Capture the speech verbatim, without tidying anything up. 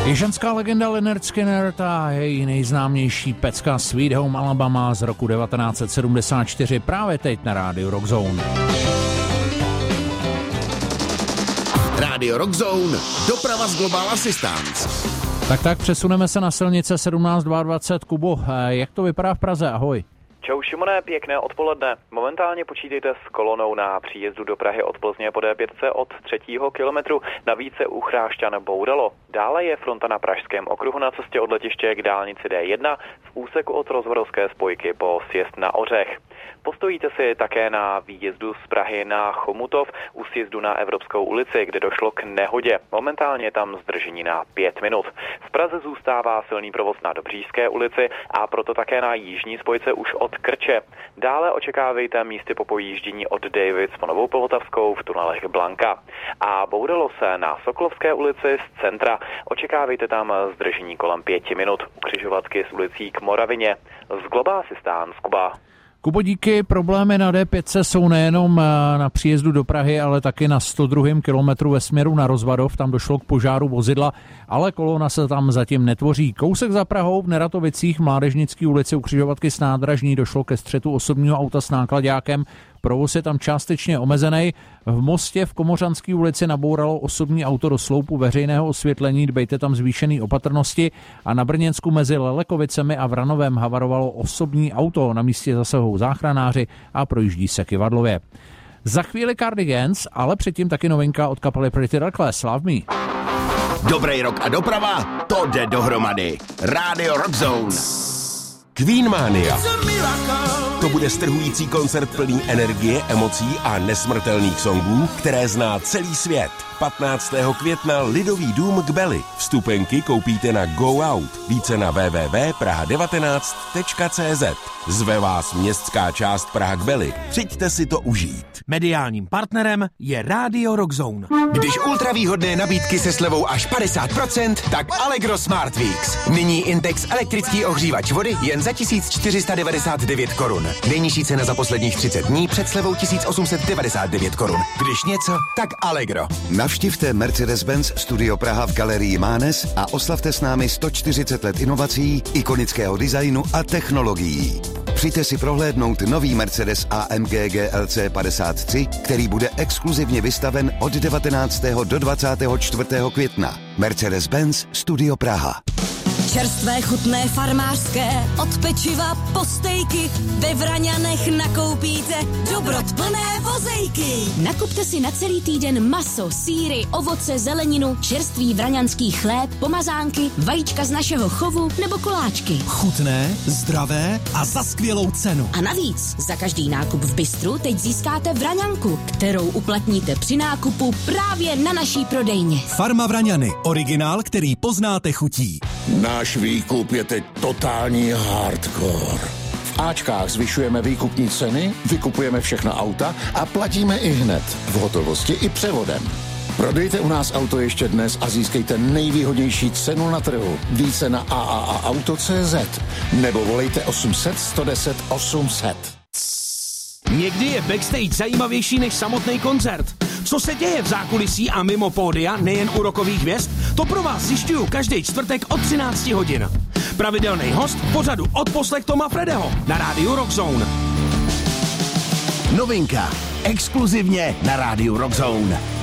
Je ženská legenda Lynyrd Skynyrd a její nejznámější pecka Sweet Home Alabama z roku devatenáct set sedmdesát čtyři právě teď na rádiu Rock Zone. Rádio Rock Zone, doprava z Global Assistance. Tak tak, přesuneme se na silnice sedmnáct dvacet dva. Kubo, jak to vypadá v Praze? Ahoj. Čau Šimone, pěkné odpoledne. Momentálně počítejte s kolonou na příjezdu do Prahy od Plzně po D pět od třetího kilometru, navíc se u Chrášťan bouralo. Dále je fronta na Pražském okruhu na cestě od letiště k dálnici D jedna v úseku od Rozvodovské spojky po sjezd na Ořech. Postojíte si také na výjezdu z Prahy na Chomutov u sjezdu na Evropskou ulici, kde došlo k nehodě. Momentálně tam zdržení na pět minut. V Praze zůstává silný provoz na Dobříšské ulici a proto také na jižní spojce už od Krče. Dále očekávejte místy po pojíždění od Davids po Novou Poltavskou v tunelech Blanka. A bouralo se na Sokolovské ulici z centra. Očekávejte tam zdržení kolem pěti minut. Ukřižovatky s ulicí k Moravině. Z Global Assistance, Kuba. Kubo, díky. Problémy na D pět jsou nejenom na příjezdu do Prahy, ale taky na sto druhém kilometru ve směru na Rozvadov. Tam došlo k požáru vozidla, ale kolona se tam zatím netvoří. Kousek za Prahou v Neratovicích, Mládežnické ulici u křižovatky s Nádražní došlo ke střetu osobního auta s náklaďákem. Provoz je tam částečně omezený. V Mostě v Komořanské ulici nabouralo osobní auto do sloupu veřejného osvětlení, dbejte tam zvýšený opatrnosti. A na Brněnsku mezi Lelekovicemi a Vranovem havarovalo osobní auto. Na místě zasahují záchranáři a projíždí se kyvadlově. Za chvíli Cardigans, ale předtím taky novinka od kapely Pretty Reckless. Love Me. Dobrý rok a doprava, to jde dohromady. Rádio Rock Zone. Queen Mania. To bude strhující koncert plný energie, emocí a nesmrtelných songů, které zná celý svět. patnáctého května Lidový dům k Beli. Vstupenky koupíte na Go Out. Více na w w w tečka praha devatenáct tečka cé zet. Zve vás městská část Praha k Beli. Přijďte si to užít. Mediálním partnerem je Rádio Rock Zone. Když ultravýhodné nabídky se slevou až padesát procent, tak Allegro Smart Weeks. Nyní Intex elektrický ohřívač vody jen za tisíc čtyři sta devadesát devět korun. Nejnižší cena za posledních třicet dní před slevou tisíc osm set devadesát devět korun. Když něco, tak Allegro. Navštivte Mercedes-Benz Studio Praha v galerii Mánes a oslavte s námi sto čtyřicet let inovací, ikonického designu a technologií. Přijďte si prohlédnout nový Mercedes A M G G L C padesát tři, který bude exkluzivně vystaven od devatenáctého do dvacátého čtvrtého května. Mercedes-Benz Studio Praha. Čerstvé, chutné, farmářské, od pečiva po stejky, ve Vraňanech nakoupíte dobrot plné vozejky. Nakupte si na celý týden maso, sýry, ovoce, zeleninu, čerstvý vraňanský chléb, pomazánky, vajíčka z našeho chovu nebo koláčky. Chutné, zdravé a za skvělou cenu. A navíc, za každý nákup v Bistru teď získáte Vraňanku, kterou uplatníte při nákupu právě na naší prodejně. Farma Vraňany, originál, který poznáte chutí. Náš výkup je teď totální hardcore. V Ačkách zvyšujeme výkupní ceny, vykupujeme všechna auta a platíme i hned, v hotovosti i převodem. Prodejte u nás auto ještě dnes a získejte nejvýhodnější cenu na trhu. Více na a a a auto tečka cé zet nebo volejte osm set, sto deset, osm set. Někdy je backstage zajímavější než samotný koncert. Co se děje v zákulisí a mimo pódia, nejen u rockových hvězd, to pro vás zjišťuju každý čtvrtek od třinácti hodin. Pravidelný host v pořadu Odposlech Toma Fredeho na rádiu Rock Zone. Novinka. Exkluzivně na rádiu Rock Zone.